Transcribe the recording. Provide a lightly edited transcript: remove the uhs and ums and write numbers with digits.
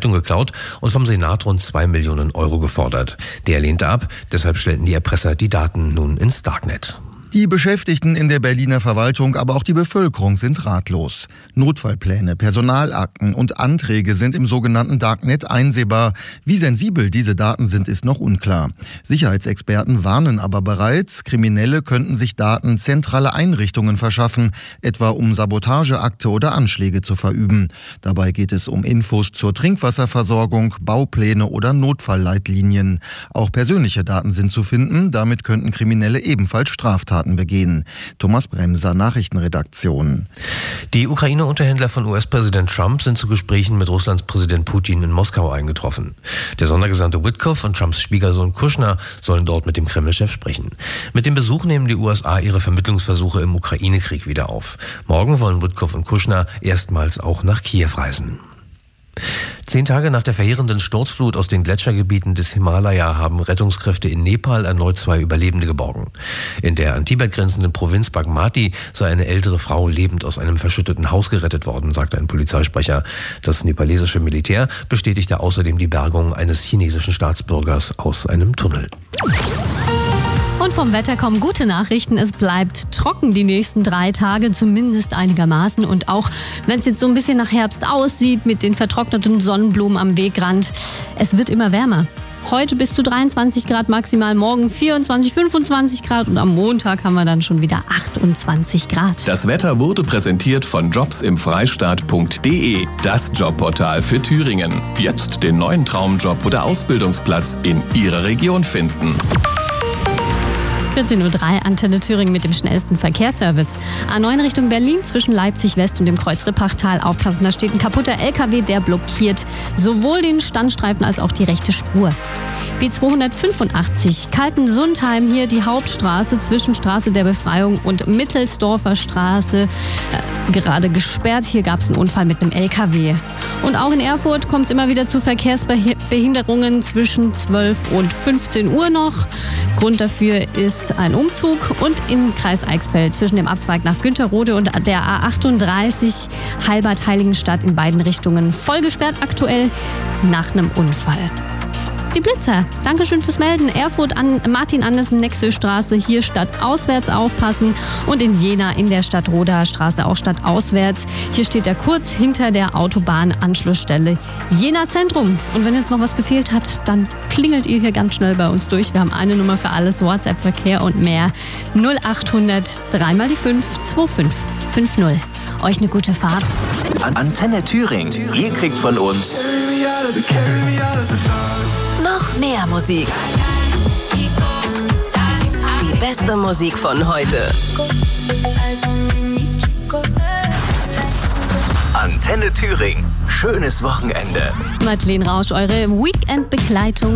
Stiftung geklaut und vom Senat rund 2 Millionen Euro gefordert. Der lehnte ab, deshalb stellten die Erpresser die Daten nun ins Darknet. Die Beschäftigten in der Berliner Verwaltung, aber auch die Bevölkerung sind ratlos. Notfallpläne, Personalakten und Anträge sind im sogenannten Darknet einsehbar. Wie sensibel diese Daten sind, ist noch unklar. Sicherheitsexperten warnen aber bereits, Kriminelle könnten sich Daten zentraler Einrichtungen verschaffen, etwa um Sabotageakte oder Anschläge zu verüben. Dabei geht es um Infos zur Trinkwasserversorgung, Baupläne oder Notfallleitlinien. Auch persönliche Daten sind zu finden, damit könnten Kriminelle ebenfalls Straftaten begehen. Thomas Bremser, Nachrichtenredaktion. Die Ukraine-Unterhändler von US-Präsident Trump sind zu Gesprächen mit Russlands Präsident Putin in Moskau eingetroffen. Der Sondergesandte Witkoff und Trumps Schwiegersohn Kushner sollen dort mit dem Kreml-Chef sprechen. Mit dem Besuch nehmen die USA ihre Vermittlungsversuche im Ukraine-Krieg wieder auf. Morgen wollen Witkoff und Kushner erstmals auch nach Kiew reisen. 10 Tage nach der verheerenden Sturzflut aus den Gletschergebieten des Himalaya haben Rettungskräfte in Nepal erneut 2 Überlebende geborgen. In der an Tibet grenzenden Provinz Bagmati sei eine ältere Frau lebend aus einem verschütteten Haus gerettet worden, sagte ein Polizeisprecher. Das nepalesische Militär bestätigte außerdem die Bergung eines chinesischen Staatsbürgers aus einem Tunnel. Und vom Wetter kommen gute Nachrichten. Es bleibt trocken die nächsten 3 Tage, zumindest einigermaßen. Und auch wenn es jetzt so ein bisschen nach Herbst aussieht, mit den vertrockneten Sonnenblumen am Wegrand, es wird immer wärmer. Heute bis zu 23 Grad maximal, morgen 24, 25 Grad und am Montag haben wir dann schon wieder 28 Grad. Das Wetter wurde präsentiert von jobsimfreistaat.de, das Jobportal für Thüringen. Jetzt den neuen Traumjob oder Ausbildungsplatz in Ihrer Region finden. 14.03 Uhr, Antenne Thüringen mit dem schnellsten Verkehrsservice. A9 Richtung Berlin zwischen Leipzig West und dem Kreuz Rippachtal. Aufpassen, da steht ein kaputter LKW, der blockiert sowohl den Standstreifen als auch die rechte Spur. B285 Kaltensundheim, hier die Hauptstraße zwischen Straße der Befreiung und Mittelsdorfer Straße. Gerade gesperrt, hier gab es einen Unfall mit einem LKW. Und auch in Erfurt kommt es immer wieder zu Verkehrsbehinderungen zwischen 12 und 15 Uhr noch. Grund dafür ist ein Umzug und im Kreis Eichsfeld zwischen dem Abzweig nach Günterrode und der A38 Heilbad-Heiligenstadt in beiden Richtungen voll gesperrt aktuell nach einem Unfall. Die Blitzer, Dankeschön fürs Melden. Erfurt an Martin-Andersen-Nexö-Straße, hier stadtauswärts aufpassen. Und in Jena in der Stadtroder Straße auch stadtauswärts. Hier steht er kurz hinter der Autobahnanschlussstelle Jena Zentrum. Und wenn jetzt noch was gefehlt hat, dann klingelt ihr hier ganz schnell bei uns durch. Wir haben eine Nummer für alles, WhatsApp-Verkehr und mehr. 0800 3 mal die 5 2550. Euch eine gute Fahrt. Antenne Thüringen. Ihr kriegt von uns noch mehr Musik. Die beste Musik von heute. Antenne Thüringen. Schönes Wochenende. Madeleine Rausch, eure Weekend-Begleitung